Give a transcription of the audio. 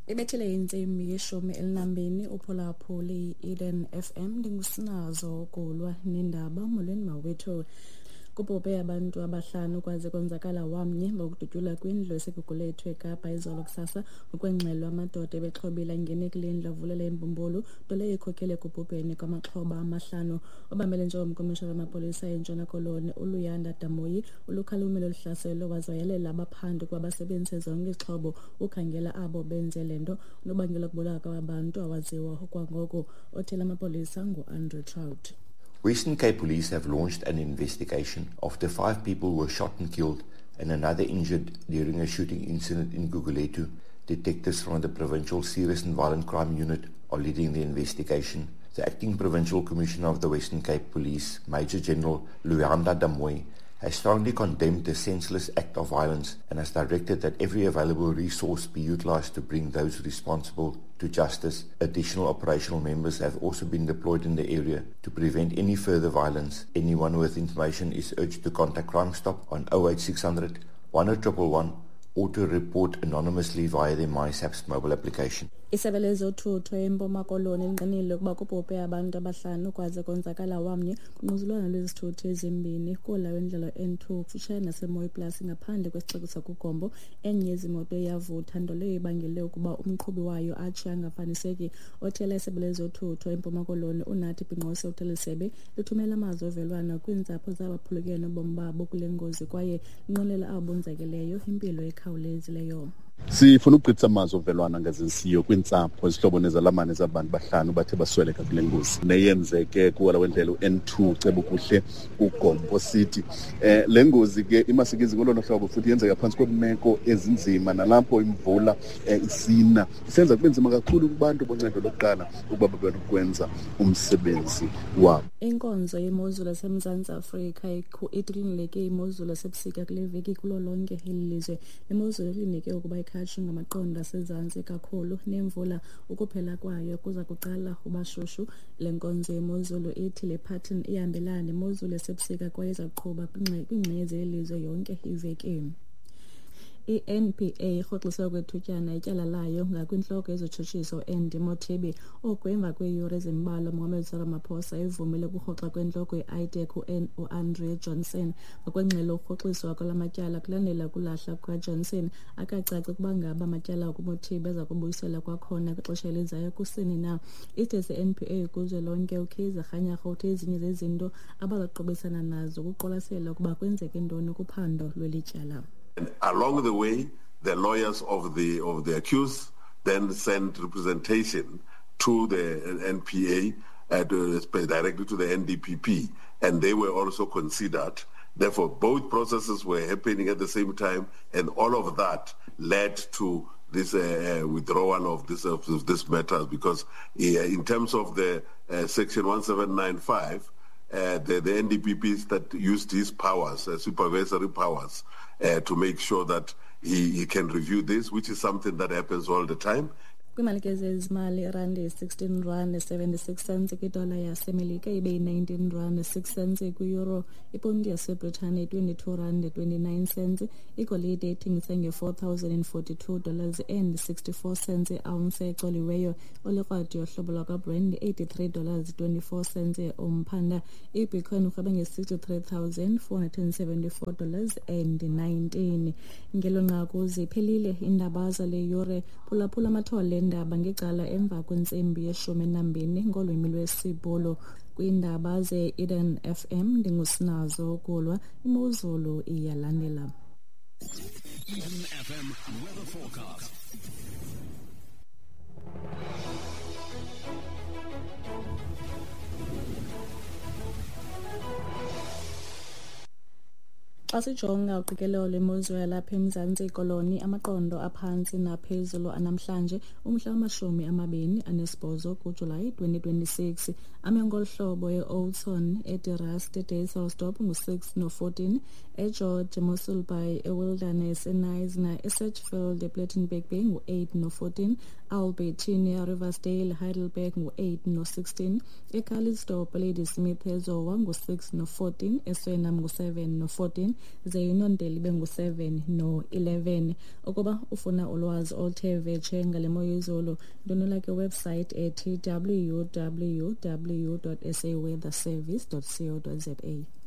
Ibethile insimbi yeshumi elinambini uphulaphuli Eden FM ndingusinazo kulwa nendaba molweni mawethu. Kubhubhe abantu abahlanu kwaze konzakala wamnye ngokudutyulwa kwindlu esigugulethu eKapa izolo kusasa ukwengxelwa amadoda ebexhobile angene kule ndlu avulela imbumbulu nto leyo ikhokhele kubhubheni kwamaxhoba amahlanu. Obambele njengomkomishana wamapolisa eNtshona Koloni uLuyanda Damoyi ulukhalumile oluhlaselo wazayalela abaphandi kwabasebenzise zonke izixhobo ukhangela abo benze le nto unobangela kubulawa kwabantu awaziwa kwangoko othela amapolisa ngu-Andrew Trout. Western Cape Police have launched an investigation after 5 people were shot and killed and another injured during a shooting incident in Gugulethu. Detectives from the Provincial Serious and Violent Crime Unit are leading the investigation. The Acting Provincial Commissioner of the Western Cape Police, Major General Luyanda Damoyi, has strongly condemned the senseless act of violence and has directed that every available resource be utilized to bring those responsible to justice. Additional operational members have also been deployed in the area to prevent any further violence. Anyone with information is urged to contact Crime Stop on 08600 10111 or to report anonymously via the MySAPS mobile application. Isebe lezothutho eMpuma Koloni linqinile ukuba kubhubhe abantu abahlanu kwaze konzakala wamnye kunquzulwana lwezithuthi ezimbini kula wendlela N2 kufutshane naseMoy Plus ngaphandle kwesixeko sakuGombo. Enye yezimoto eyavutha nto leyo ibangele ukuba umqhubi wayo atsho angafaniseki. Othela isebe lezothutho eMpuma Koloni uNathi Bhinqose uthelisebe lithumela amazwi ovelwano kwiintsapho zabaphulukene ubomi babo kule ngozi kwaye linqwenela abo bonzakeleyo impilo ekhawulezileyo. Sifuna ukugqitsa amazwi ovelwano ngezinsiyo kwintsapho ezihlobo nezalamane zabantu bahlanu bathe basweleka kule ngozi neyenzeke kuwala wendlela u-N2 Cebukuhle uGombo City. Le ngozi ke imasikizi ngolona hlobo futhi yenzeka phansi kwemeko ezinzima nalapho imvula isina isenza kube nzima kakhulu kubantu boncedo lokuqala ukuba babekwenza umsebenzi wabo. Inkonzo yemozulu yaseMzantsi Afrika iqinileke imozulu yasebusika kule veki kulo lonke ilizwe. Imozulu ilinike ukuba ikhashi ngamaqondo asezantsi kakhulu nemvula ukuphela kwayo kuza kuqala ubashushu. Le nkonzo yemozulu ithi le pattern ihambelana nemozulu yasebusika kwaye izaqhuba kwingxenye zelizwe yonke iveki. I-NPA irhoxiswe kwethutyana ityala layo ngakwintloko ezotshutshiso Andy Mothibi oku emva kweeyure ezimbalwa Mohamed Ramaphosa ivumile ukurhoxa kwentloko ye-IDEC u-Andre Johnson ngokwengxelo ukurhoxiswa kwalamatyala kulandela kulahla kwaJohnson. Akacaci ukuba ngaba amatyala kuMothibi eza kubuyisela kwakhona kwixesha elizayo kusini na. Ithethe i-NPA kuze lonke ukhiza Kganyago uthi ezinye zezinto abazaqobisana nazo ukuqwalasela ukuba kwenzeke ntoni kuphando lweli tyala. And along the way, the lawyers of the accused then sent representation to the NPA directly to the NDPP, and they were also considered. Therefore, both processes were happening at the same time, and all of that led to this withdrawal of this matter. Because in terms of the Section 1795. The NDPP that used his powers, supervisory powers, to make sure that he can review this, which is something that happens all the time. Kwimalike zezimali irandi 16 rand 76 cents kwidola yasemelika ibe 19 rand 6 cents kwi-euro. Iponti yaseBritane 22 rand 29 cents. Igolide ithengise nge$4,042 and 64 cents i-ounce ecoliweyo. Olikrwadi yohlobo lwakaBrand $83.24 umphanda. Ibitcoin urhwebe nge$63,474 and 19. Ngelo nqaku ziphelile iindaba zale yure. Phulaphula amathole ndaba ngecala emva kwentsimbi ye-12 ngolwimi lwesibhulu. Kwiindaba ze-Eden FM ndingusinazo kulwa imozulu iyalandela. Eden FM weather forecast. Xa sijonga uqikelelo lwemozulu yalapha eMzantsi Koloni amaqondo aphantsi naphezulu anamhlanje umhla wama-28 kuJulayi 2026. Ame ngolu hlobo e-Oudtshoorn, eDirast, eDayselsdorp ngu-6 no-14, eGeorge, eMossel Bay, eWilderness, eNisna, eSedgefield, ePlettenberg Bay ngu-8 no-14, Albertina, Riversdale, Heidelberg ngu-8 no-16, eCalitzdorp, Ladysmith, eZowa ngu-6 no-14, eSwellham ngu-7 no-14, ze inonteli bengu7 no11. Ukuba ufuna ulwazi oluthe vetshe ngale mo yezulu, ndonela ke website ethi www.saweatherservice.co.za.